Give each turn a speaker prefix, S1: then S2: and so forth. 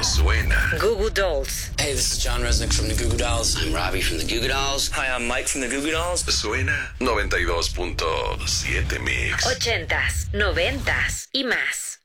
S1: Suena.
S2: Goo Goo Dolls.
S3: Hey, this is John Resnick from the Goo Goo Dolls.
S4: I'm Robbie from the Goo Goo Dolls.
S5: Hi, I'm Mike from the Goo Goo Dolls.
S1: Suena 92.7 Mix.
S2: 80s, 90s y más.